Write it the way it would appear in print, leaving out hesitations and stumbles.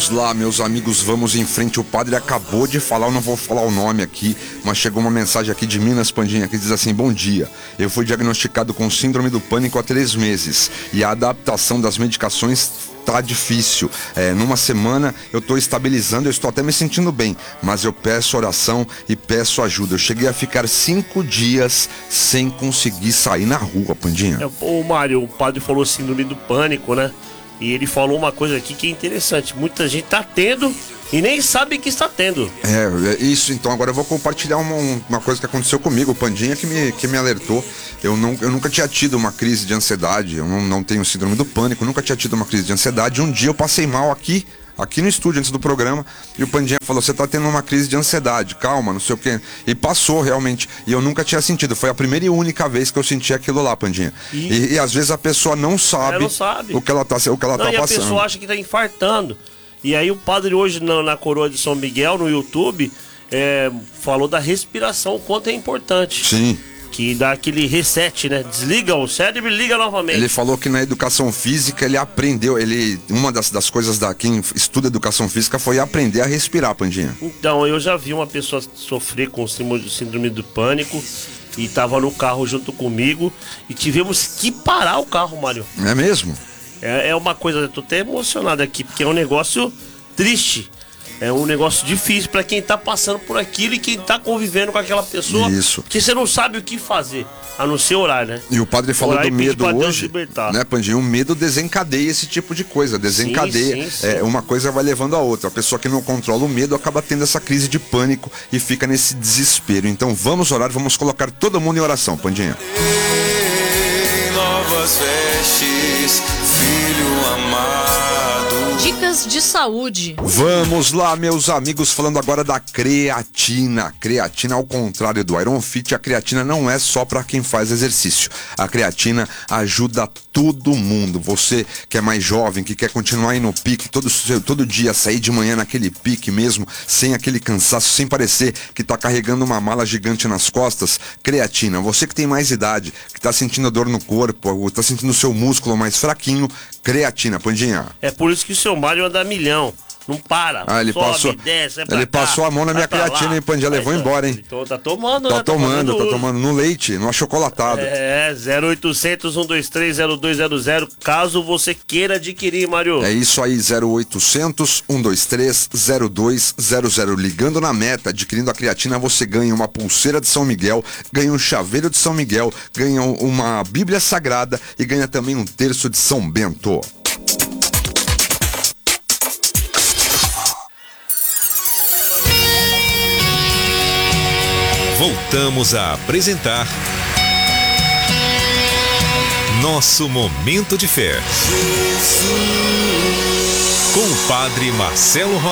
Vamos lá, meus amigos, vamos em frente. O padre acabou de falar, eu não vou falar o nome aqui, mas chegou uma mensagem aqui de Minas, Pandinha, que diz assim: bom dia, eu fui diagnosticado com síndrome do pânico há 3 meses e a adaptação das medicações tá difícil. Numa semana eu tô estabilizando, eu estou até me sentindo bem, mas eu peço oração e peço ajuda. Eu cheguei a ficar 5 dias sem conseguir sair na rua, Pandinha. Ô Mário, o padre falou síndrome do pânico, né? E ele falou uma coisa aqui que é interessante. Muita gente tá tendo e nem sabe que está tendo. Isso, então agora eu vou compartilhar uma coisa que aconteceu comigo, o Pandinha que me alertou. Eu nunca tinha tido uma crise de ansiedade, eu não tenho síndrome do pânico, nunca tinha tido uma crise de ansiedade. Um dia eu passei mal aqui no estúdio, antes do programa, e o Pandinha falou: você tá tendo uma crise de ansiedade, calma, não sei o quê. E passou realmente, e eu nunca tinha sentido, foi a primeira e única vez que eu senti aquilo lá, Pandinha. E às vezes a pessoa não sabe o que ela tá passando. E a pessoa acha que tá infartando. E aí o padre hoje na Coroa de São Miguel, no YouTube, falou da respiração, o quanto é importante. Sim. Que dá aquele reset, né? Desliga o cérebro e liga novamente. Ele falou que na educação física ele aprendeu, uma das coisas quem estuda educação física foi aprender a respirar, Pandinha. Então, eu já vi uma pessoa sofrer com síndrome do pânico e tava no carro junto comigo e tivemos que parar o carro, Mário. É mesmo? É uma coisa, eu tô até emocionado aqui, porque é um negócio triste. É um negócio difícil pra quem tá passando por aquilo e quem tá convivendo com aquela pessoa. Isso. Que você não sabe o que fazer, a não ser orar, né? E o padre falou orar do medo hoje, né, Pandinha? O medo desencadeia esse tipo de coisa, desencadeia. Sim. Uma coisa vai levando a outra. A pessoa que não controla o medo acaba tendo essa crise de pânico e fica nesse desespero. Então vamos orar, vamos colocar todo mundo em oração, Pandinha. Novas vestes, filho amado. Dicas de saúde. Vamos lá, meus amigos, falando agora da creatina. Creatina, ao contrário do Iron Fit, a creatina não é só para quem faz exercício. A creatina ajuda todo mundo. Você que é mais jovem, que quer continuar aí no pique todo dia, sair de manhã naquele pique mesmo, sem aquele cansaço, sem parecer que tá carregando uma mala gigante nas costas. Creatina. Você que tem mais idade, que tá sentindo dor no corpo, ou tá sentindo o seu músculo mais fraquinho, creatina, Pandinha. É por isso que o seu Mário anda milhão. Não para. Ele passou a mão na minha creatina, hein, Pandinha? Levou embora, hein? Então tá tomando, Tá tomando no leite, no achocolatado. 0800 123 0200, caso você queira adquirir, Mário. É isso aí, 0800 123 0200. Ligando na meta, adquirindo a creatina, você ganha uma pulseira de São Miguel, ganha um chaveiro de São Miguel, ganha uma Bíblia Sagrada e ganha também um terço de São Bento. Voltamos a apresentar Nosso Momento de Fé com o Padre Marcelo Rocha.